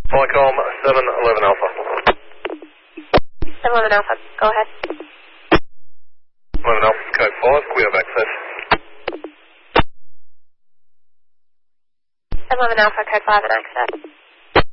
Polycom 711 Alpha. 711 Alpha, go ahead. 11 Alpha, code 5, we have access. 711 Alpha, code 5 and access.